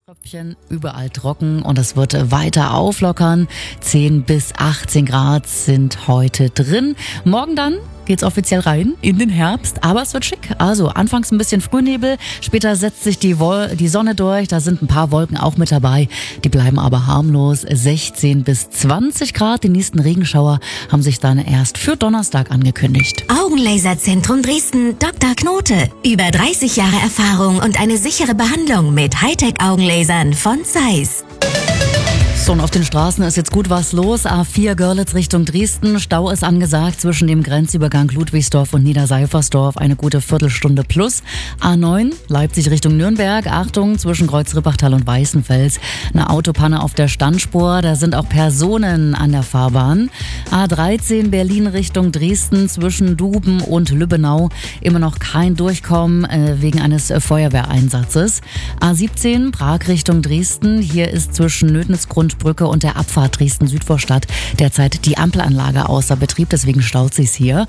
Tröpfchen, überall trocken und es wird weiter auflockern. 10 bis 18 Grad sind heute drin. Morgen dann geht's offiziell rein in den Herbst, aber es wird schick. Also anfangs ein bisschen Frühnebel, später setzt sich die Sonne durch, da sind ein paar Wolken auch mit dabei. Die bleiben aber harmlos. 16 bis 20 Grad, die nächsten Regenschauer haben sich dann erst für Donnerstag angekündigt. Augenlaserzentrum Dresden, Dr. Knote. Über 30 Jahre Erfahrung und eine sichere Behandlung mit Hightech-Augenlasern von Zeiss. So, und auf den Straßen ist jetzt gut was los. A4 Görlitz Richtung Dresden. Stau ist angesagt zwischen dem Grenzübergang Ludwigsdorf und Niederseifersdorf. Eine gute Viertelstunde plus. A9 Leipzig Richtung Nürnberg. Achtung, zwischen Kreuz-Rippachtal und Weißenfels. Eine Autopanne auf der Standspur. Da sind auch Personen an der Fahrbahn. A13 Berlin Richtung Dresden zwischen Duben und Lübbenau. Immer noch kein Durchkommen wegen eines Feuerwehreinsatzes. A17 Prag Richtung Dresden. Hier ist zwischen Nödnitzgrundbrücke und der Abfahrt Dresden-Südvorstadt derzeit die Ampelanlage außer Betrieb, deswegen staut sich's hier.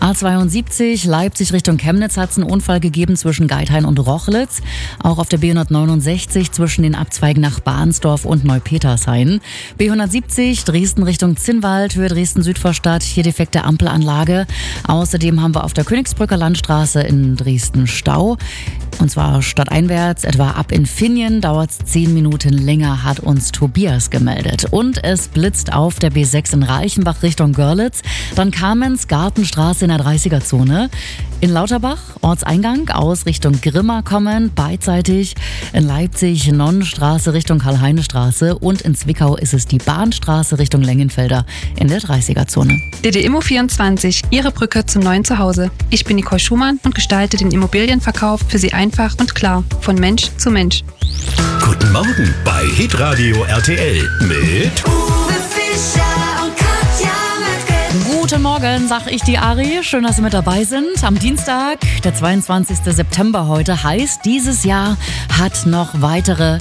A72 Leipzig Richtung Chemnitz hat es einen Unfall gegeben zwischen Geithain und Rochlitz. Auch auf der B169 zwischen den Abzweigen nach Bahnsdorf und Neupetershain. B170 Dresden Richtung Zinnwald, Höhe Dresden-Südvorstadt, hier defekte Ampelanlage. Außerdem haben wir auf der Königsbrücker Landstraße in Dresden Stau. Und zwar stadteinwärts, etwa ab Infinnien, dauert es 10 Minuten länger, hat uns Tobias gemeldet. Und es blitzt auf der B6 in Reichenbach Richtung Görlitz. Dann Kamenz, Gartenstraße in der 30er-Zone. In Lauterbach, Ortseingang aus Richtung Grimma kommen, beidseitig. In Leipzig, Nonnenstraße Richtung Karl-Heine-Straße. Und in Zwickau ist es die Bahnstraße Richtung Lengenfelder in der 30er-Zone. DD-Immo24, Ihre Brücke zum neuen Zuhause. Ich bin Nicole Schumann und gestalte den Immobilienverkauf für Sie einfach und klar, von Mensch zu Mensch. Guten Morgen bei Hitradio RTL mit Uwe Fischer und Katja Möttke. Guten Morgen, sag ich die Ari. Schön, dass Sie mit dabei sind. Am Dienstag, der 22. September heute, heißt, dieses Jahr hat noch weitere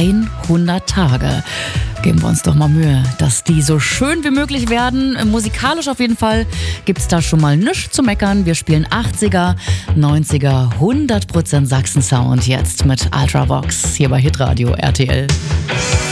100 Tage. Geben wir uns doch mal Mühe, dass die so schön wie möglich werden. Musikalisch auf jeden Fall gibt's da schon mal nichts zu meckern. Wir spielen 80er, 90er, 100% Sachsen-Sound jetzt mit Ultravox hier bei Hitradio RTL.